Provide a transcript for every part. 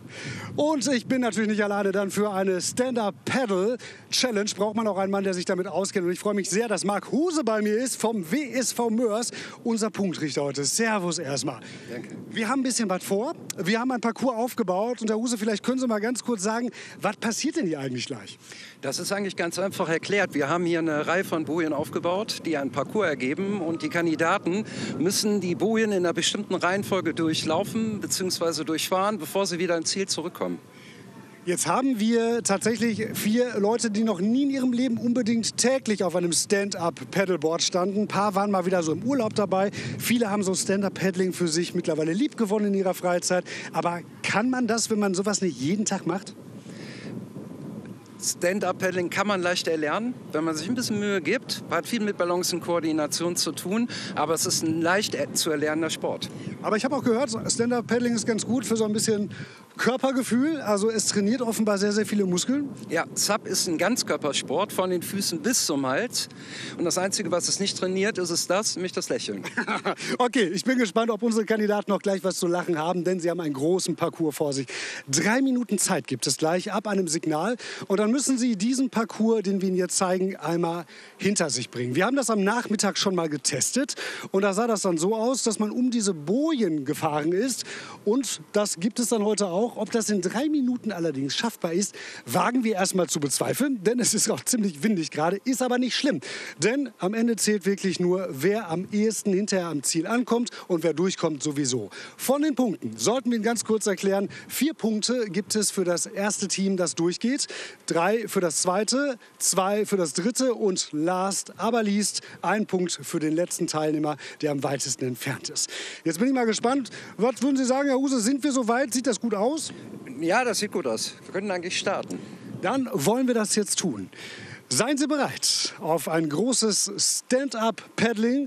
Und ich bin natürlich nicht alleine, dann für eine Stand-Up-Paddle-Challenge braucht man auch einen Mann, der sich damit auskennt. Und ich freue mich sehr, dass Marc Huse bei mir ist vom WSV Moers, unser Punktrichter heute. Servus erstmal. Danke. Wir haben ein bisschen was vor. Wir haben ein Parcours aufgebaut. Und Herr Huse, vielleicht können Sie mal ganz kurz sagen, was passiert denn hier eigentlich gleich? Das ist eigentlich ganz einfach erklärt. Wir haben hier eine Reihe von Bojen aufgebaut, die einen Parcours ergeben. Und die Kandidaten müssen die Bojen in einer bestimmten Reihenfolge durchlaufen bzw. durchfahren, bevor sie wieder ins Ziel zurückkommen. Jetzt haben wir tatsächlich 4 Leute, die noch nie in ihrem Leben unbedingt täglich auf einem Stand-Up-Paddleboard standen. Ein paar waren mal wieder so im Urlaub dabei. Viele haben so Stand-Up-Paddling für sich mittlerweile liebgewonnen in ihrer Freizeit. Aber kann man das, wenn man sowas nicht jeden Tag macht? Stand-Up-Paddling kann man leicht erlernen, wenn man sich ein bisschen Mühe gibt. Hat viel mit Balance und Koordination zu tun, aber es ist ein leicht zu erlernender Sport. Aber ich habe auch gehört, Stand-Up-Paddling ist ganz gut für so ein bisschen Körpergefühl. Also es trainiert offenbar sehr, sehr viele Muskeln. Ja, SUP ist ein Ganzkörpersport von den Füßen bis zum Hals. Und das Einzige, was es nicht trainiert, ist nämlich das Lächeln. Okay, ich bin gespannt, ob unsere Kandidaten noch gleich was zu lachen haben, denn sie haben einen großen Parcours vor sich. 3 Minuten Zeit gibt es gleich ab einem Signal. Und dann müssen Sie diesen Parcours, den wir Ihnen jetzt zeigen, einmal hinter sich bringen. Wir haben das am Nachmittag schon mal getestet. Und da sah das dann so aus, dass man um diese Bojen gefahren ist. Und das gibt es dann heute auch. Ob das in 3 Minuten allerdings schaffbar ist, wagen wir erstmal zu bezweifeln. Denn es ist auch ziemlich windig gerade, ist aber nicht schlimm. Denn am Ende zählt wirklich nur, wer am ehesten hinterher am Ziel ankommt und wer durchkommt sowieso. Von den Punkten sollten wir Ihnen ganz kurz erklären. 4 Punkte gibt es für das erste Team, das durchgeht. 3 für das zweite, 2 für das dritte und last aber least 1 Punkt für den letzten Teilnehmer, der am weitesten entfernt ist. Jetzt bin ich mal gespannt. Was würden Sie sagen, Herr Huse, sind wir soweit? Sieht das gut aus? Ja, das sieht gut aus. Wir können eigentlich starten. Dann wollen wir das jetzt tun. Seien Sie bereit auf ein großes Stand-Up-Paddling.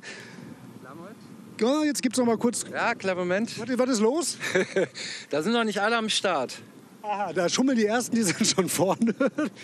Ja, jetzt gibt es noch mal kurz... Ja, kleinen Moment. Was ist los? Da sind noch nicht alle am Start. Aha, da schummeln die Ersten, die sind schon vorne.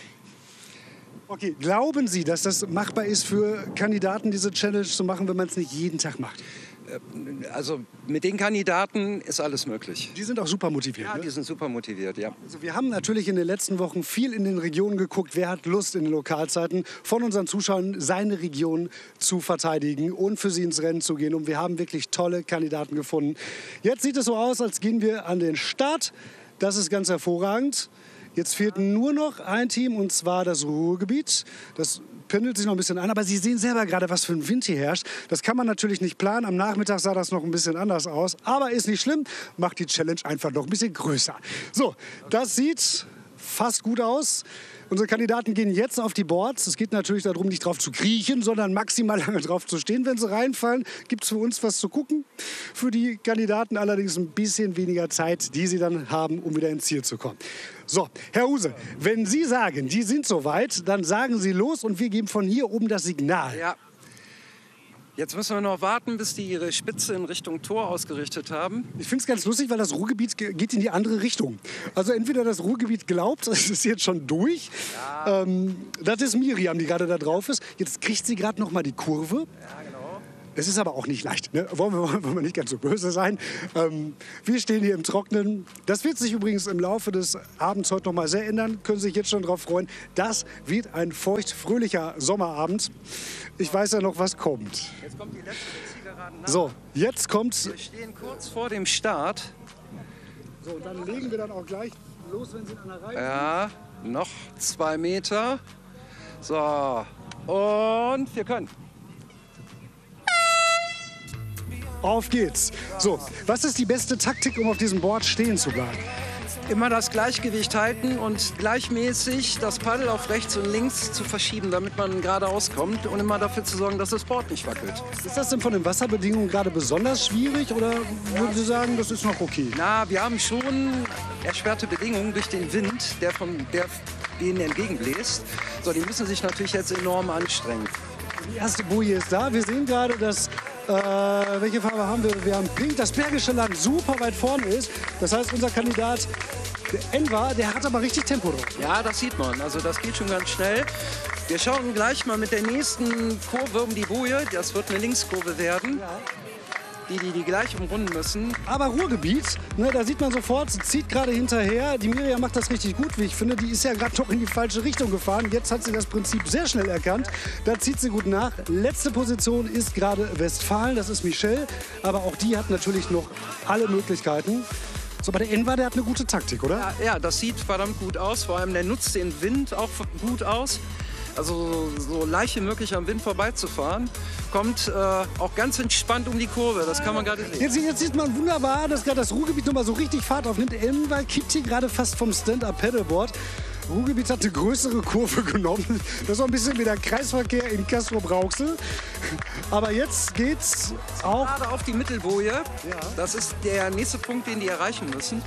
Okay, glauben Sie, dass das machbar ist für Kandidaten, diese Challenge zu machen, wenn man es nicht jeden Tag macht? Also mit den Kandidaten ist alles möglich. Die sind auch super motiviert. Ja, ne? Die sind super motiviert, ja. Also wir haben natürlich in den letzten Wochen viel in den Regionen geguckt, wer hat Lust in den Lokalzeiten von unseren Zuschauern seine Region zu verteidigen und für sie ins Rennen zu gehen. Und wir haben wirklich tolle Kandidaten gefunden. Jetzt sieht es so aus, als gehen wir an den Start. Das ist ganz hervorragend. Jetzt fehlt nur noch ein Team, und zwar das Ruhrgebiet. Das pendelt sich noch ein bisschen an, aber Sie sehen selber gerade, was für ein Wind hier herrscht. Das kann man natürlich nicht planen. Am Nachmittag sah das noch ein bisschen anders aus, aber ist nicht schlimm. Macht die Challenge einfach noch ein bisschen größer. So, das sieht fast gut aus. Unsere Kandidaten gehen jetzt auf die Boards. Es geht natürlich darum, nicht drauf zu kriechen, sondern maximal lange drauf zu stehen. Wenn sie reinfallen, gibt es für uns was zu gucken. Für die Kandidaten allerdings ein bisschen weniger Zeit, die sie dann haben, um wieder ins Ziel zu kommen. So, Herr Huse, wenn Sie sagen, die sind soweit, dann sagen Sie los und wir geben von hier oben das Signal. Ja. Jetzt müssen wir noch warten, bis die ihre Spitze in Richtung Tor ausgerichtet haben. Ich finde es ganz lustig, weil das Ruhrgebiet geht in die andere Richtung. Also entweder das Ruhrgebiet glaubt, es ist jetzt schon durch. Ja. Das ist Miriam, die gerade da drauf ist. Jetzt kriegt sie gerade noch mal die Kurve. Ja, genau. Es ist aber auch nicht leicht, ne? Wollen wir nicht ganz so böse sein. Wir stehen hier im Trockenen. Das wird sich übrigens im Laufe des Abends heute noch mal sehr ändern. Können sich jetzt schon darauf freuen. Das wird ein feucht-fröhlicher Sommerabend. Ich weiß ja noch, was kommt. Jetzt kommt die letzte Zielgeraden nach. So, jetzt kommt... Wir stehen kurz vor dem Start. So, und dann legen wir dann auch gleich los, wenn Sie in einer Reihe sind. Ja, noch 2 Meter. So, und wir können. Auf geht's. So, was ist die beste Taktik, um auf diesem Board stehen zu bleiben? Immer das Gleichgewicht halten und gleichmäßig das Paddel auf rechts und links zu verschieben, damit man geradeaus kommt und immer dafür zu sorgen, dass das Board nicht wackelt. Ist das denn von den Wasserbedingungen gerade besonders schwierig oder würden Sie sagen, das ist noch okay? Na, wir haben schon erschwerte Bedingungen durch den Wind, der denen entgegenbläst. So, die müssen sich natürlich jetzt enorm anstrengen. Die erste Boje ist da. Wir sehen gerade, dass welche Farbe haben wir? Wir haben Pink, das Bergische Land super weit vorne ist. Das heißt, unser Kandidat, der Enver, der hat aber richtig Tempo drauf. Ja, das sieht man. Also das geht schon ganz schnell. Wir schauen gleich mal mit der nächsten Kurve um die Boje. Das wird eine Linkskurve werden. Ja. die gleich umrunden müssen. Aber Ruhrgebiet, ne, da sieht man sofort, sie zieht gerade hinterher. Die Miriam macht das richtig gut, wie ich finde. Die ist ja gerade noch in die falsche Richtung gefahren. Jetzt hat sie das Prinzip sehr schnell erkannt. Da zieht sie gut nach. Letzte Position ist gerade Westfalen, das ist Michelle. Aber auch die hat natürlich noch alle Möglichkeiten. So, bei der Enver, der hat eine gute Taktik, oder? Ja, das sieht verdammt gut aus. Vor allem, der nutzt den Wind auch gut aus. Also so leicht wie möglich am Wind vorbeizufahren. Kommt auch ganz entspannt um die Kurve, das kann man gerade sehen. Jetzt sieht man wunderbar, dass gerade das Ruhrgebiet nochmal so richtig Fahrt aufnimmt. Enver kippt hier gerade fast vom Stand-Up-Paddleboard. Ruhrgebiet hat eine größere Kurve genommen. Das ist so ein bisschen wie der Kreisverkehr in Castrop-Rauxel. Aber jetzt geht's auch gerade auf die Mittelboje. Ja. Das ist der nächste Punkt, den die erreichen müssen.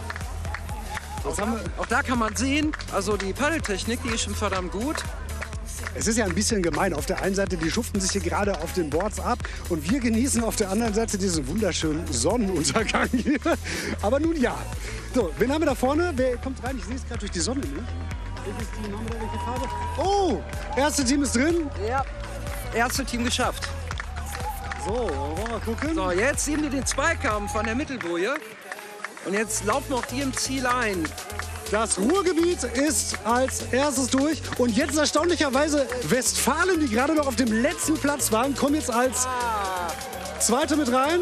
Auch da kann man sehen, also die Paddeltechnik, die ist schon verdammt gut. Es ist ja ein bisschen gemein. Auf der einen Seite, die schuften sich hier gerade auf den Boards ab und wir genießen auf der anderen Seite diesen wunderschönen Sonnenuntergang hier. Aber nun ja. So, wen haben wir da vorne? Wer kommt rein? Ich sehe es gerade durch die Sonne nicht. Welches Team haben wir da? Welche Farbe? Oh, erste Team ist drin. Ja, erste Team geschafft. So, wollen wir mal gucken. So, jetzt sehen wir den Zweikampf an der Mittelboje. Und jetzt laufen auch die im Ziel ein. Das Ruhrgebiet ist als erstes durch. Und jetzt erstaunlicherweise Westfalen, die gerade noch auf dem letzten Platz waren, kommen jetzt als Zweite mit rein.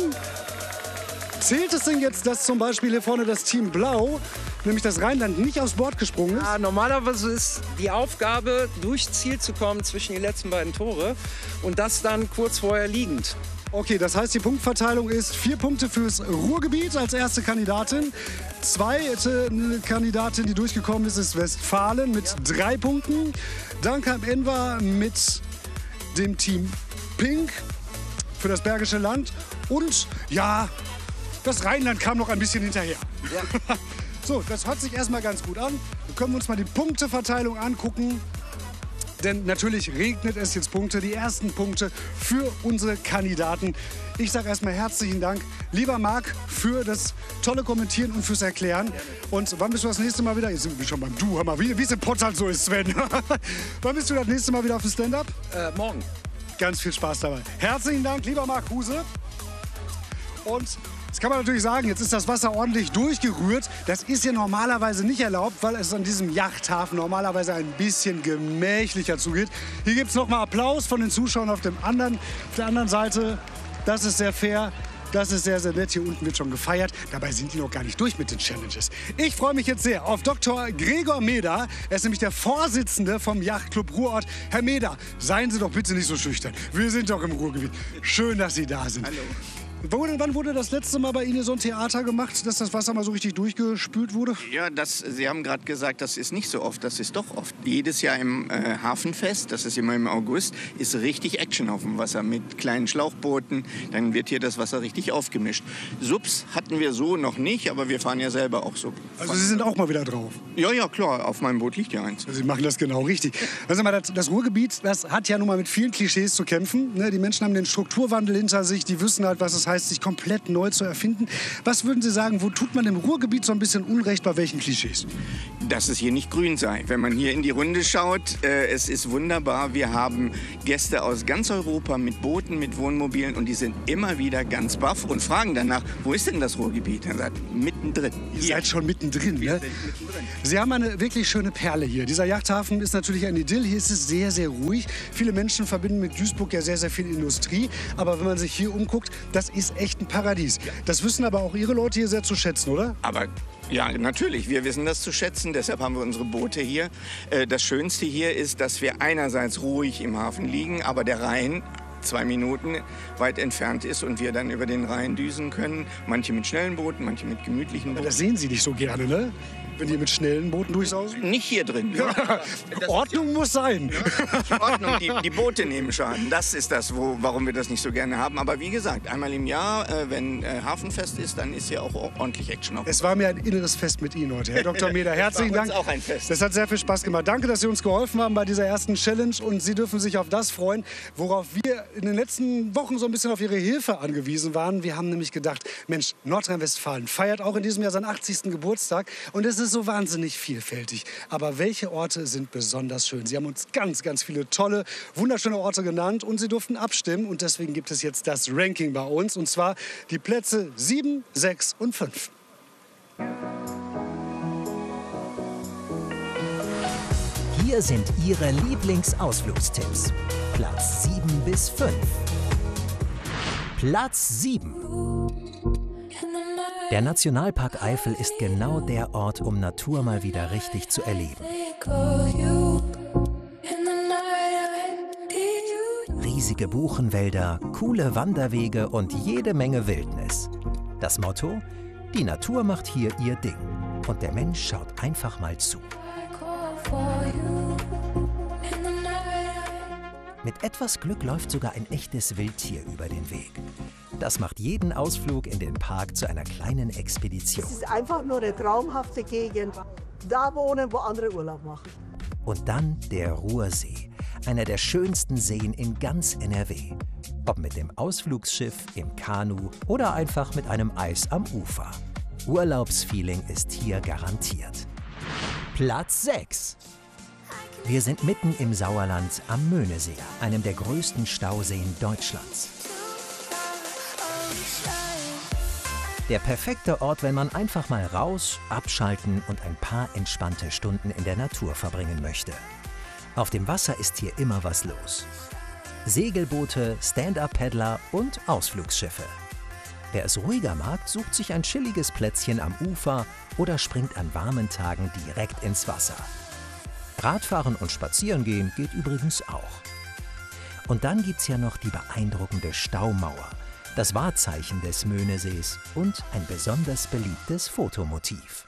Zählt es denn jetzt, dass zum Beispiel hier vorne das Team Blau, nämlich das Rheinland, nicht aufs Board gesprungen ist? Ja, normalerweise ist die Aufgabe, durchs Ziel zu kommen zwischen die letzten beiden Tore und das dann kurz vorher liegend. Okay, das heißt, die Punktverteilung ist 4 Punkte fürs Ruhrgebiet als erste Kandidatin. Zweite Kandidatin, die durchgekommen ist, ist Westfalen mit 3 Punkten. Dann kam Enver mit dem Team Pink für das Bergische Land. Und ja, das Rheinland kam noch ein bisschen hinterher. Ja. So, das hört sich erstmal ganz gut an. Dann können wir uns mal die Punkteverteilung angucken. Denn natürlich regnet es jetzt Punkte, die ersten Punkte für unsere Kandidaten. Ich sage erstmal herzlichen Dank, lieber Marc, für das tolle Kommentieren und fürs Erklären. Und wann bist du das nächste Mal wieder? Jetzt sind wir schon beim Du, hör mal, wie es im Pott halt so ist, Sven. Wann bist du das nächste Mal wieder auf dem Stand-Up? Morgen. Ganz viel Spaß dabei. Herzlichen Dank, lieber Marc Huse. Und jetzt kann man natürlich sagen, jetzt ist das Wasser ordentlich durchgerührt. Das ist hier normalerweise nicht erlaubt, weil es an diesem Yachthafen normalerweise ein bisschen gemächlicher zugeht. Hier gibt es nochmal Applaus von den Zuschauern auf der anderen Seite. Das ist sehr fair. Das ist sehr, sehr nett. Hier unten wird schon gefeiert. Dabei sind die noch gar nicht durch mit den Challenges. Ich freue mich jetzt sehr auf Dr. Gregor Meder. Er ist nämlich der Vorsitzende vom Yachtclub Ruhrort. Herr Meder, seien Sie doch bitte nicht so schüchtern. Wir sind doch im Ruhrgebiet. Schön, dass Sie da sind. Hallo. Wann wurde das letzte Mal bei Ihnen so ein Theater gemacht, dass das Wasser mal so richtig durchgespült wurde? Ja, Sie haben gerade gesagt, das ist nicht so oft, das ist doch oft. Jedes Jahr im Hafenfest, das ist immer im August, ist richtig Action auf dem Wasser mit kleinen Schlauchbooten. Dann wird hier das Wasser richtig aufgemischt. Subs hatten wir so noch nicht, aber wir fahren ja selber auch so. Also Sie sind auch mal wieder drauf? Ja, klar, auf meinem Boot liegt ja eins. Sie machen das genau richtig. Also mal, das Ruhrgebiet, das hat ja nun mal mit vielen Klischees zu kämpfen. Ne? Die Menschen haben den Strukturwandel hinter sich, die wissen halt, was es heißt, sich komplett neu zu erfinden. Was würden Sie sagen, wo tut man dem Ruhrgebiet so ein bisschen Unrecht, bei welchen Klischees? Dass es hier nicht grün sei. Wenn man hier in die Runde schaut, es ist wunderbar. Wir haben Gäste aus ganz Europa mit Booten, mit Wohnmobilen und die sind immer wieder ganz baff und fragen danach, wo ist denn das Ruhrgebiet? Er sagt, mittendrin. Ihr seid schon mittendrin, ne? Mittendrin. Sie haben eine wirklich schöne Perle hier. Dieser Yachthafen ist natürlich ein Idyll. Hier ist es sehr, sehr ruhig. Viele Menschen verbinden mit Duisburg ja sehr, sehr viel Industrie. Aber wenn man sich hier umguckt, das ist echt ein Paradies. Das wissen aber auch Ihre Leute hier sehr zu schätzen, oder? Aber ja, natürlich, wir wissen das zu schätzen, deshalb haben wir unsere Boote hier. Das Schönste hier ist, dass wir einerseits ruhig im Hafen liegen, aber der Rhein 2 Minuten weit entfernt ist und wir dann über den Rhein düsen können. Manche mit schnellen Booten, manche mit gemütlichen Booten. Das sehen Sie nicht so gerne, ne? Wenn die mit schnellen Booten durchsausen? Nicht hier drin. Ja. Ordnung muss sein. Ordnung, die Boote nehmen Schaden. Das ist das, warum wir das nicht so gerne haben. Aber wie gesagt, einmal im Jahr, wenn Hafenfest ist, dann ist hier auch ordentlich Action. Es war mir ein inneres Fest mit Ihnen heute, Herr Dr. Meder. Herzlichen Dank. Das war uns auch ein Fest. Das hat sehr viel Spaß gemacht. Danke, dass Sie uns geholfen haben bei dieser ersten Challenge. Und Sie dürfen sich auf das freuen, worauf wir in den letzten Wochen so ein bisschen auf Ihre Hilfe angewiesen waren. Wir haben nämlich gedacht, Mensch, Nordrhein-Westfalen feiert auch in diesem Jahr seinen 80. Geburtstag und es ist so wahnsinnig vielfältig. Aber welche Orte sind besonders schön? Sie haben uns ganz, ganz viele tolle, wunderschöne Orte genannt und Sie durften abstimmen und deswegen gibt es jetzt das Ranking bei uns und zwar die Plätze 7, 6 und 5. Hier sind Ihre Lieblingsausflugstipps. Platz 7 bis 5. Platz 7. Der Nationalpark Eifel ist genau der Ort, um Natur mal wieder richtig zu erleben. Riesige Buchenwälder, coole Wanderwege und jede Menge Wildnis. Das Motto? Die Natur macht hier ihr Ding. Und der Mensch schaut einfach mal zu. Mit etwas Glück läuft sogar ein echtes Wildtier über den Weg. Das macht jeden Ausflug in den Park zu einer kleinen Expedition. Es ist einfach nur eine traumhafte Gegend. Da wohnen, wo andere Urlaub machen. Und dann der Ruhrsee, einer der schönsten Seen in ganz NRW. Ob mit dem Ausflugsschiff, im Kanu oder einfach mit einem Eis am Ufer. Urlaubsfeeling ist hier garantiert. Platz 6. Wir sind mitten im Sauerland am Möhnesee, einem der größten Stauseen Deutschlands. Der perfekte Ort, wenn man einfach mal raus, abschalten und ein paar entspannte Stunden in der Natur verbringen möchte. Auf dem Wasser ist hier immer was los. Segelboote, Stand-Up-Paddler und Ausflugsschiffe. Wer es ruhiger mag, sucht sich ein chilliges Plätzchen am Ufer oder springt an warmen Tagen direkt ins Wasser. Radfahren und Spazierengehen geht übrigens auch. Und dann gibt's ja noch die beeindruckende Staumauer, das Wahrzeichen des Möhnesees und ein besonders beliebtes Fotomotiv.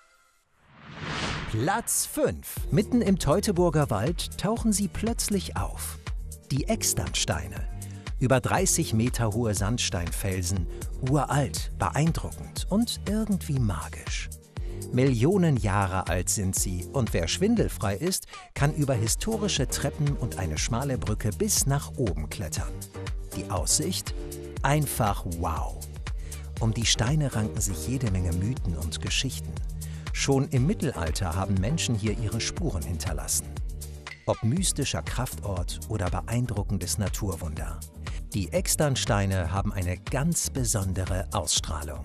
Platz 5. Mitten im Teutoburger Wald tauchen sie plötzlich auf. Die Externsteine. Über 30 Meter hohe Sandsteinfelsen, uralt, beeindruckend und irgendwie magisch. Millionen Jahre alt sind sie und wer schwindelfrei ist, kann über historische Treppen und eine schmale Brücke bis nach oben klettern. Die Aussicht? Einfach wow! Um die Steine ranken sich jede Menge Mythen und Geschichten. Schon im Mittelalter haben Menschen hier ihre Spuren hinterlassen. Ob mystischer Kraftort oder beeindruckendes Naturwunder. Die Externsteine haben eine ganz besondere Ausstrahlung.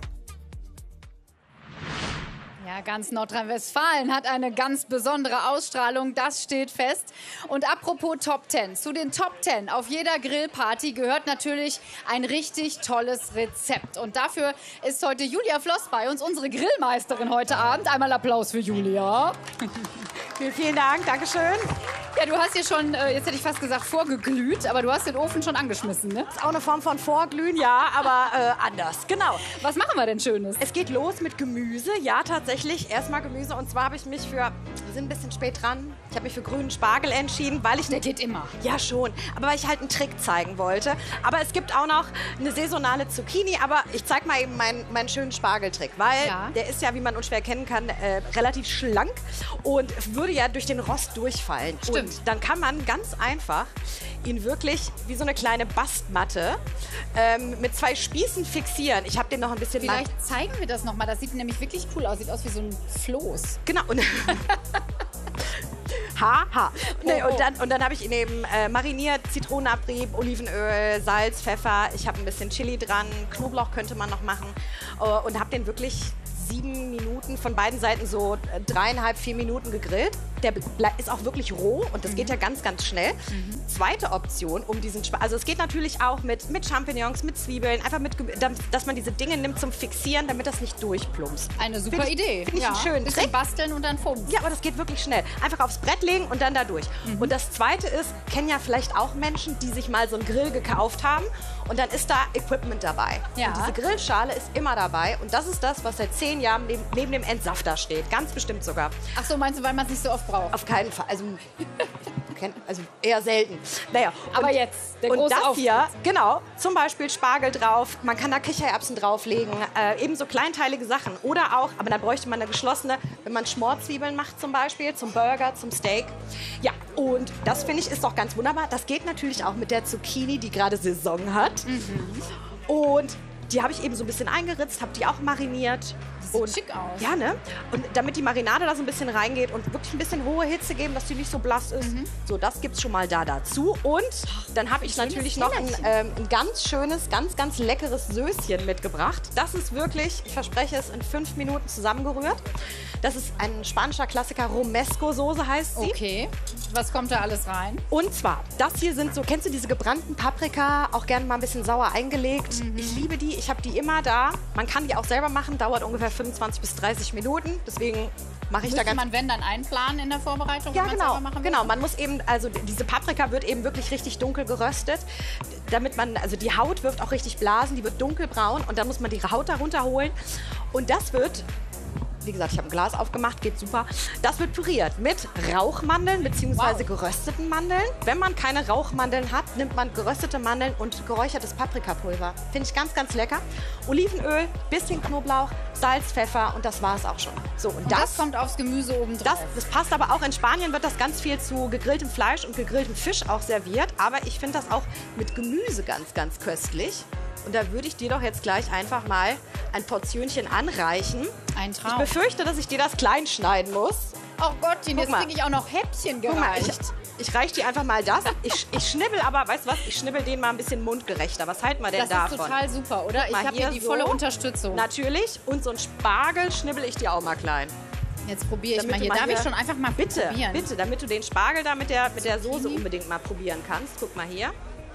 Ja, ganz Nordrhein-Westfalen hat eine ganz besondere Ausstrahlung, das steht fest. Und apropos Top 10, zu den Top 10 auf jeder Grillparty gehört natürlich ein richtig tolles Rezept. Und dafür ist heute Julia Floss bei uns, unsere Grillmeisterin heute Abend. Einmal Applaus für Julia. Vielen Dank, Dankeschön. Ja, du hast hier schon, jetzt hätte ich fast gesagt vorgeglüht, aber du hast den Ofen schon angeschmissen, ne? Ist auch eine Form von Vorglühen, ja, aber anders, genau. Was machen wir denn Schönes? Es geht los mit Gemüse, ja, tatsächlich. Erstmal Gemüse und zwar habe ich mich wir sind ein bisschen spät dran, ich habe mich für grünen Spargel entschieden, weil ich... Der geht immer. Ja, schon, aber weil ich halt einen Trick zeigen wollte. Aber es gibt auch noch eine saisonale Zucchini, aber ich zeige mal eben meinen schönen Spargeltrick, weil der ist ja, wie man unschwer erkennen kann, relativ schlank und würde ja durch den Rost durchfallen. Stimmt. Und dann kann man ganz einfach ihn wirklich wie so eine kleine Bastmatte mit 2 Spießen fixieren. Ich habe den noch ein bisschen... Vielleicht zeigen wir das nochmal. Das sieht nämlich wirklich cool aus. Sieht aus wie so ein Floß. Genau. Nee, und dann habe ich ihn eben mariniert, Zitronenabrieb, Olivenöl, Salz, Pfeffer. Ich habe ein bisschen Chili dran, Knoblauch könnte man noch machen. Und habe den wirklich 7 Minuten von beiden Seiten so 3,5, 4 Minuten gegrillt. Der ist auch wirklich roh und das geht ja ganz, ganz schnell. Zweite Option, um diesen also es geht natürlich auch mit Champignons, mit Zwiebeln, einfach dass man diese Dinge nimmt zum Fixieren, damit das nicht durchplumpst. Eine super Idee. Finde ich einen schönen Trick. Bisschen basteln und dann Fumms. Ja, aber das geht wirklich schnell. Einfach aufs Brett legen und dann da durch. Und das Zweite ist, kennen ja vielleicht auch Menschen, die sich mal so einen Grill gekauft haben und dann ist da Equipment dabei. Ja. Und diese Grillschale ist immer dabei und das ist das, was seit 10 Jahren neben dem Entsafter steht. Ganz bestimmt sogar. Ach so, meinst du, weil man es nicht so oft braucht? Auf keinen Fall. Also kennt. Also eher selten. Naja, Aber jetzt, der und große das Auftritt. hier, genau, zum Beispiel Spargel drauf, man kann da Kichererbsen drauflegen, ebenso kleinteilige Sachen. Oder auch, aber da bräuchte man eine geschlossene, wenn man Schmorzwiebeln macht zum Beispiel, zum Burger, zum Steak. Ja, und das finde ich ist doch ganz wunderbar. Das geht natürlich auch mit der Zucchini, die gerade Saison hat. Und die habe ich eben so ein bisschen eingeritzt, habe die auch mariniert. Sieht schick aus. Ja, ne? Und damit die Marinade da so ein bisschen reingeht und wirklich ein bisschen hohe Hitze geben, dass die nicht so blass ist. So, das gibt's schon mal da dazu. Und dann habe ich natürlich noch ein ganz schönes, ganz leckeres Söschen mitgebracht. Das ist wirklich, ich verspreche es, in 5 Minuten zusammengerührt. Das ist ein spanischer Klassiker, Romesco-Soße heißt sie. Okay, was kommt da alles rein? Und zwar, das hier sind so, kennst du diese gebrannten Paprika, auch gerne mal ein bisschen sauer eingelegt. Ich liebe die, ich habe die immer da. Man kann die auch selber machen, dauert ungefähr 25 bis 30 Minuten. Deswegen mache ich da Müsste ganz... man, wenn, dann einplanen in der Vorbereitung? Ja, wenn man's genau. selber machen will? Genau, man muss eben, also diese Paprika wird eben wirklich richtig dunkel geröstet, damit man, also die Haut wirft auch richtig Blasen, die wird dunkelbraun und dann muss man die Haut darunter holen. Und das wird... Wie gesagt, ich habe ein Glas aufgemacht, geht super. Das wird püriert mit Rauchmandeln bzw. gerösteten Mandeln. Wenn man keine Rauchmandeln hat, nimmt man geröstete Mandeln und geräuchertes Paprikapulver. Finde ich ganz lecker. Olivenöl, bisschen Knoblauch, Salz, Pfeffer und das war es auch schon. So, und das kommt aufs Gemüse oben drauf. das passt aber auch. In Spanien wird das ganz viel zu gegrilltem Fleisch und gegrilltem Fisch auch serviert. Aber ich finde das auch mit Gemüse ganz köstlich. Und da würde ich dir doch jetzt gleich einfach mal ein Portionchen anreichen. Ein Ich Traum. befürchte, dass ich dir das klein schneiden muss. Oh Gottchen, jetzt mal. kriege ich auch noch Häppchen Guck mal, gereicht. ich reiche dir einfach mal das. Ich schnibbel aber, weißt du was? Ich schnibbel den mal ein bisschen mundgerechter. Was halten wir denn Das davon? ist total super, oder? Ich Mal habe hier die so. volle Unterstützung. Natürlich. Und so ein Spargel schnibbel ich dir auch mal klein. Jetzt probiere ich Damit mal du hier. mal Darf hier- ich schon einfach mal Bitte, probieren? bitte, damit du den Spargel da mit der Soße unbedingt mal probieren kannst. Guck mal hier.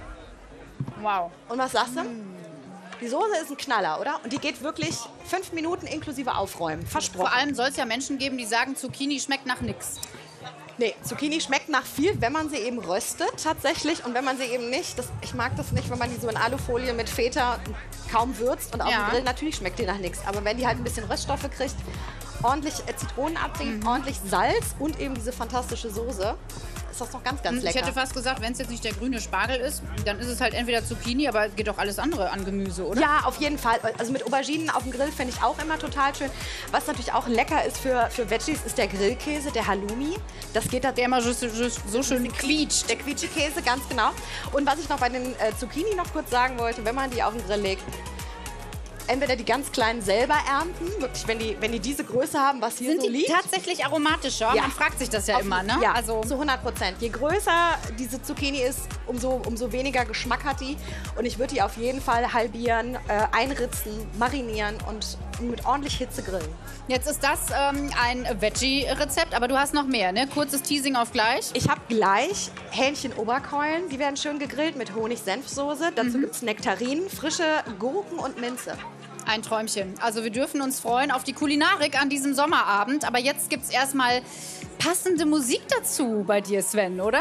Wow. Und was sagst du? Die Soße ist ein Knaller, oder? Und die geht wirklich 5 Minuten inklusive Aufräumen. Versprochen. Vor allem soll es ja Menschen geben, die sagen, Zucchini schmeckt nach nix. Nee, Zucchini schmeckt nach viel, wenn man sie eben röstet tatsächlich. Und wenn man sie eben nicht, ich mag das nicht, wenn man die so in Alufolie mit Feta kaum würzt und auf Ja. dem Grill, natürlich schmeckt die nach nichts. Aber wenn die halt ein bisschen Röststoffe kriegt, ordentlich Zitronenabrieb, ordentlich Salz und eben diese fantastische Soße, ist das noch ganz Ich lecker. hätte fast gesagt, wenn es jetzt nicht der grüne Spargel ist, dann ist es halt entweder Zucchini, aber geht doch alles andere an Gemüse, oder? Ja, auf jeden Fall. Also mit Auberginen auf dem Grill finde ich auch immer total schön. Was natürlich auch lecker ist für Veggies, ist der Grillkäse, der Halloumi. Das geht da Der immer so schön quietscht. Der Quietschi-Käse, ganz genau. Und was ich noch bei den Zucchini noch kurz sagen wollte, wenn man die auf den Grill legt, entweder die ganz kleinen selber ernten, wirklich, wenn die diese Größe haben, was hier Sind so die liegt. tatsächlich aromatischer? Ja. Man fragt sich das ja immer, ne? Ja, Also, zu 100%. Je größer diese Zucchini ist, umso weniger Geschmack hat die. Und ich würde die auf jeden Fall halbieren, einritzen, marinieren und mit ordentlich Hitze grillen. jetzt ist das ein Veggie-Rezept, aber du hast noch mehr, ne? Kurzes Teasing auf gleich. Ich habe gleich Hähnchen-Oberkeulen. Die werden schön gegrillt mit Honig-Senfsoße. Dazu gibt es Nektarinen, frische Gurken und Minze. Ein Träumchen. Also wir dürfen uns freuen auf die Kulinarik an diesem Sommerabend. Aber jetzt gibt es erstmal passende Musik dazu bei dir, Sven, oder?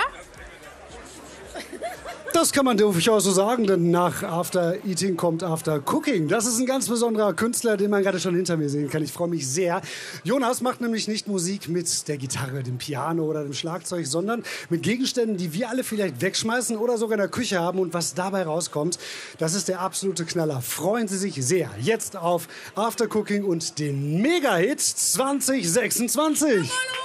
Das kann man durchaus so sagen, denn nach After Eating kommt After Cooking. Das ist ein ganz besonderer Künstler, den man gerade schon hinter mir sehen kann. Ich freue mich sehr. Jonas macht nämlich nicht Musik mit der Gitarre, dem Piano oder dem Schlagzeug, sondern mit Gegenständen, die wir alle vielleicht wegschmeißen oder sogar in der Küche haben. Und was dabei rauskommt, das ist der absolute Knaller. Freuen Sie sich sehr jetzt auf After Cooking und den Mega-Hit 2026.